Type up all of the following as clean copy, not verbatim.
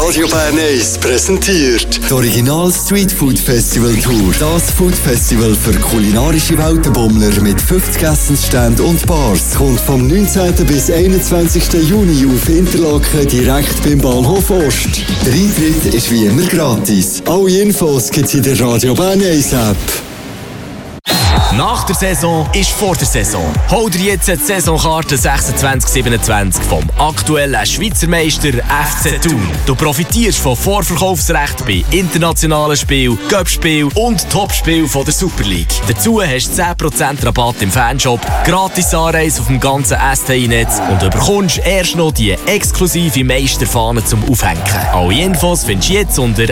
Radio Bern 1 präsentiert die Original Street Food Festival Tour. Das Food Festival für kulinarische Weltenbummler mit 50 Essensständen und Bars kommt vom 19. bis 21. Juni auf Interlaken direkt beim Bahnhof Ost. Der Eintritt ist wie immer gratis. Alle Infos gibt es in der Radio Bern 1 App. Nach der Saison ist vor der Saison. Hol dir jetzt die Saisonkarte 26/27 vom aktuellen Schweizer Meister FC Thun. Du profitierst von Vorverkaufsrecht bei internationalen Spielen, Cup-Spielen und Topspielen der Super League. Dazu hast du 10% Rabatt im Fanshop, gratis Anreise auf dem ganzen STI-Netz und du bekommst erst noch die exklusive Meisterfahne zum Aufhängen. Alle Infos findest du jetzt unter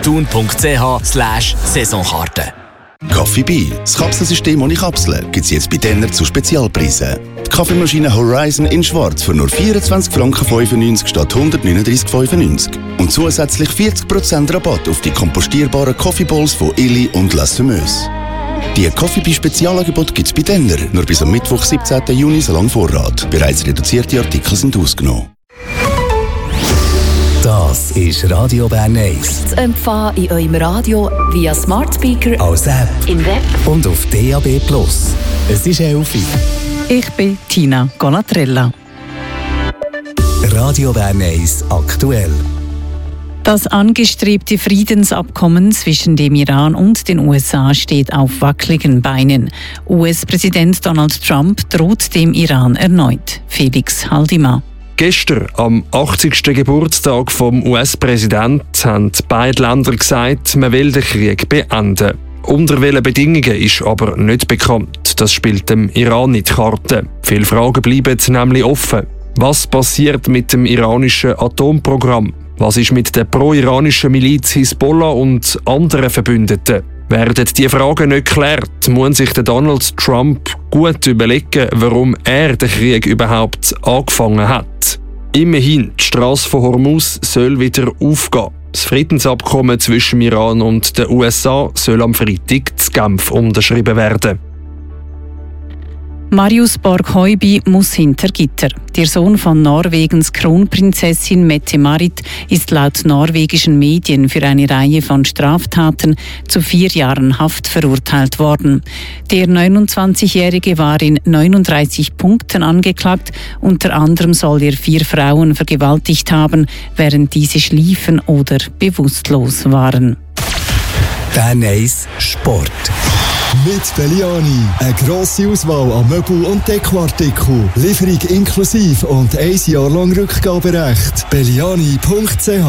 fcthun.ch/Saisonkarte. Coffee Bee, das Kapselsystem ohne Kapseln, gibt es jetzt bei Denner zu Spezialpreisen. Die Kaffeemaschine Horizon in Schwarz für nur 24,95 Franken statt 139,95 €. Und zusätzlich 40% Rabatt auf die kompostierbaren Coffee Bowls von Illy und La Semeuse. Die Coffee Bee Spezialangebote gibt es bei Denner nur bis am Mittwoch, 17. Juni, solange Vorrat. Bereits reduzierte Artikel sind ausgenommen. Das ist Radio Bern 1. Zu empfangen in eurem Radio via Smart Speaker, als App, im Web und auf DAB+. Es ist 11 Uhr. Ich bin Tina Golatrella. Radio Bern 1 aktuell. Das angestrebte Friedensabkommen zwischen dem Iran und den USA steht auf wackeligen Beinen. US-Präsident Donald Trump droht dem Iran erneut. Felix Haldima. Gestern, am 80. Geburtstag vom US-Präsidenten, haben beide Länder gesagt, man will den Krieg beenden. Unter welchen Bedingungen ist aber nicht bekannt. Das spielt dem Iran in die Karten. Viele Fragen bleiben nämlich offen. Was passiert mit dem iranischen Atomprogramm? Was ist mit der pro-iranischen Miliz Hisbollah und anderen Verbündeten? Werden diese Fragen nicht geklärt, muss sich Donald Trump gut überlegen, warum er den Krieg überhaupt angefangen hat. Immerhin, die Straße von Hormuz soll wieder aufgehen. Das Friedensabkommen zwischen Iran und den USA soll am Freitag in Genf unterschrieben werden. Marius Borg-Heuby muss hinter Gitter. Der Sohn von Norwegens Kronprinzessin Mette-Marit ist laut norwegischen Medien für eine Reihe von Straftaten zu 4 Jahren Haft verurteilt worden. Der 29-Jährige war in 39 Punkten angeklagt. Unter anderem soll er 4 Frauen vergewaltigt haben, während diese schliefen oder bewusstlos waren. Bern 1 Sport. Mit Belliani. Eine grosse Auswahl an Möbel- und Dekoartikeln. Lieferung inklusive und 1 Jahr lang Rückgaberecht. Belliani.ch.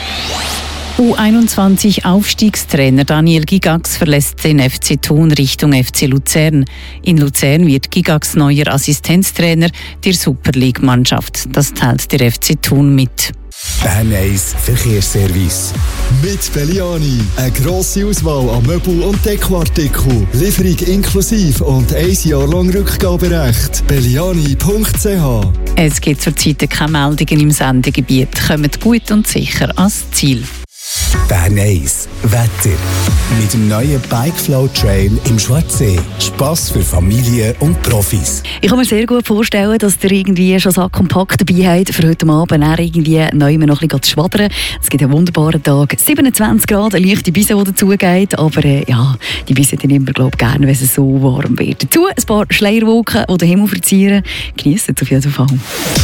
U21-Aufstiegstrainer Daniel Gigax verlässt den FC Thun Richtung FC Luzern. In Luzern wird Gigax neuer Assistenztrainer der Super League-Mannschaft. Das teilt der FC Thun mit. Bern 1 Verkehrsservice. Mit Belliani. Eine grosse Auswahl an Möbel- und Dekoartikeln. Lieferung inklusive und 1 Jahr lang Rückgaberecht. Belliani.ch. Es gibt zurzeit keine Meldungen im Sendegebiet. Kommt gut und sicher ans Ziel. Bern 1 Wetter. Mit dem neuen Bikeflow Trail im Schwarzsee. Spass für Familien und Profis. Ich kann mir sehr gut vorstellen, dass ihr irgendwie schon Sack und Pack dabei habt, für heute Abend dann irgendwie neu noch ein bisschen zu schwadern. Es gibt einen wunderbaren Tag. 27 Grad, eine leichte Bise, die dazugeht. Aber ja, die Bise nimmt man, glaube ich, gerne, wenn es so warm wird. Dazu ein paar Schleierwolken, die den Himmel verzieren. Genießt es auf jeden Fall.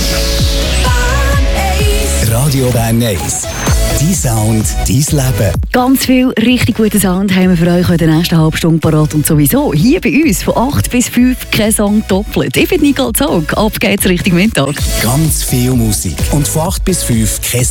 Radio Bern 1. Dein Sound, dein Leben. Ganz viel richtig guten Sound haben wir für euch in der nächsten halben Stunde parat. Und sowieso hier bei uns von 8 bis 5 kein Song doppelt. Ich bin Nicole Zog. Ab geht's Richtung Mittag. Ganz viel Musik. Und von 8 bis 5 kein